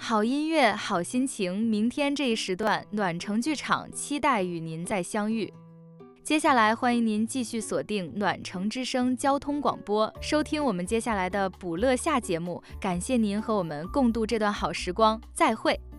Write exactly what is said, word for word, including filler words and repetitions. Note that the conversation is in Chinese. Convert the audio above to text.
好音乐，好心情，明天这一时段，暖城剧场期待与您再相遇。接下来，欢迎您继续锁定暖城之声交通广播，收听我们接下来的补乐下节目。感谢您和我们共度这段好时光，再会。